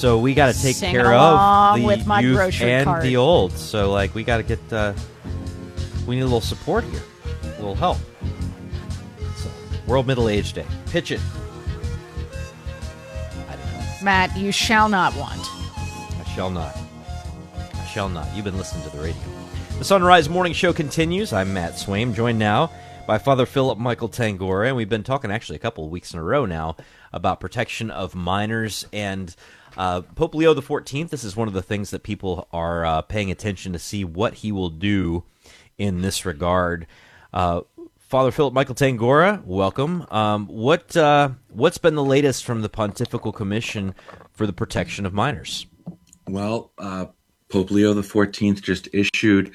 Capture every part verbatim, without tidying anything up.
So we got to take Singing care along of the with my youth grocery and cart. the old. So like we got to get, uh, we need a little support here, a little help. So, World Middle Age Day. Pitch it. I don't know. Matt, you shall not want. I shall not. I shall not. You've been listening to the radio. The Sunrise Morning Show continues. I'm Matt Swaim, joined now by Father Philip Michael Tangora, and we've been talking actually a couple of weeks in a row now about protection of minors. And uh, Pope Leo the fourteenth, this is one of the things that people are uh, paying attention to see what he will do in this regard. Uh, Father Philip Michael Tangora, welcome. Um, what, uh, what's been the latest from the Pontifical Commission for the Protection of Minors? Well, uh, Pope Leo the fourteenth just issued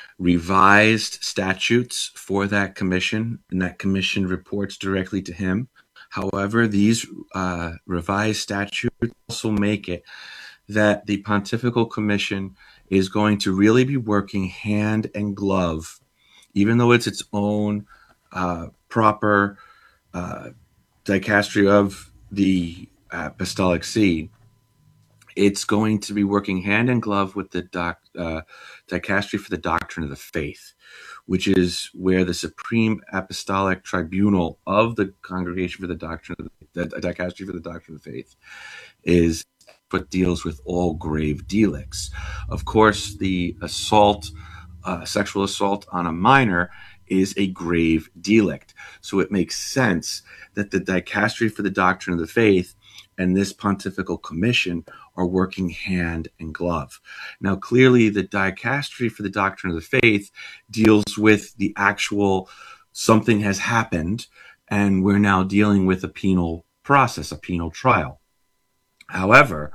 revised statutes for that commission, and that commission reports directly to him. However, these uh, revised statutes also make it that the Pontifical Commission is going to really be working hand and glove, even though it's its own uh, proper uh, dicastery of the Apostolic See. It's going to be working hand in glove with the doc, uh, dicastery for the doctrine of the faith, which is where the Supreme Apostolic Tribunal of the Congregation for the Doctrine of the, the dicastery for the doctrine of the faith is what deals with all grave delicts. Of course, the assault, uh, sexual assault on a minor is a grave delict. So it makes sense that the dicastery for the doctrine of the faith and this Pontifical Commission are working hand in glove. Now, clearly, the dicastery for the doctrine of the faith deals with the actual something has happened, and we're now dealing with a penal process, a penal trial. However,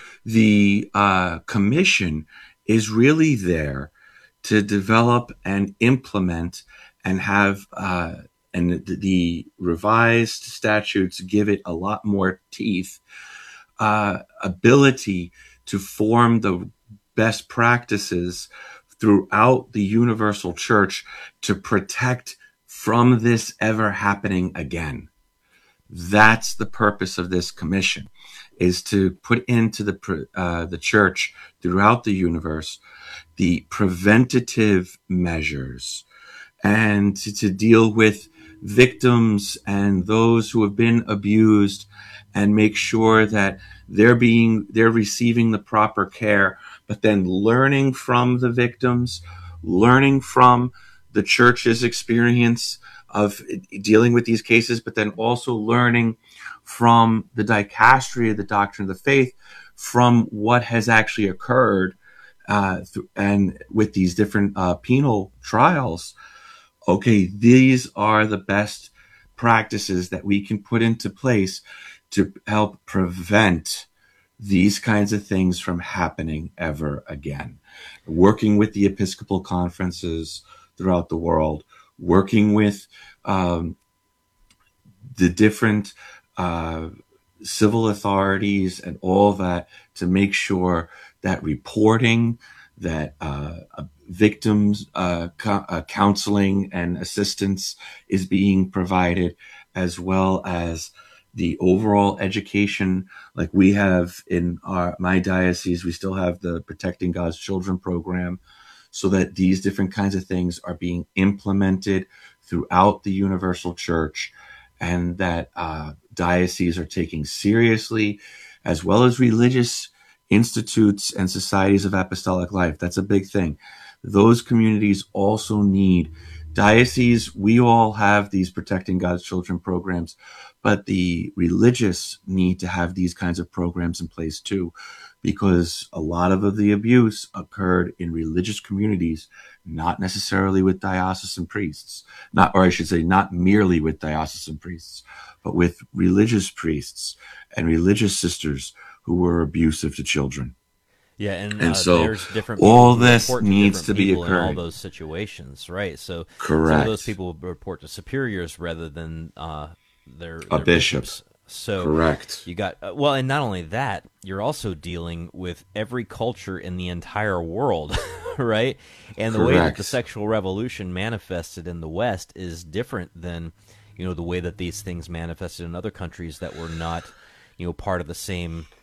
the uh, commission is really there to develop and implement and have uh, and the, the revised statutes give it a lot more teeth, uh, ability to form the best practices throughout the universal church to protect from this ever happening again. That's the purpose of this commission, is to put into the uh, the church throughout the universe the preventative measures and to, to deal with victims and those who have been abused and make sure that they're being they're receiving the proper care, but then learning from the victims, learning from the church's experience of dealing with these cases, but then also learning from the dicastery of the doctrine of the faith, from what has actually occurred uh, th- and with these different uh, penal trials. Okay, these are the best practices that we can put into place to help prevent these kinds of things from happening ever again. Working with the Episcopal conferences throughout the world, working with um, the different uh, civil authorities and all that to make sure that reporting, that uh, victims uh, co- uh, counseling and assistance is being provided, as well as the overall education. Like we have in our my diocese, we still have the Protecting God's Children program, so that these different kinds of things are being implemented throughout the universal church, and that uh, dioceses are taking seriously, as well as religious institutes and societies of apostolic life. That's a big thing. Those communities also need dioceses. We all have these Protecting God's Children programs, but the religious need to have these kinds of programs in place too, because a lot of the abuse occurred in religious communities, not necessarily with diocesan priests, not, or I should say, not merely with diocesan priests, but with religious priests and religious sisters who were abusive to children. Yeah, and, and uh, so there's different all people who this report to needs different to be people in all occurring. those situations, right? So Correct. some of those people will report to superiors rather than uh, their, A their bishop. bishops. So Correct. You got uh, well, and not only that, you're also dealing with every culture in the entire world, right? And the way that Correct. the sexual revolution manifested in the West is different than, you know, the way that these things manifested in other countries that were not, you know, part of the same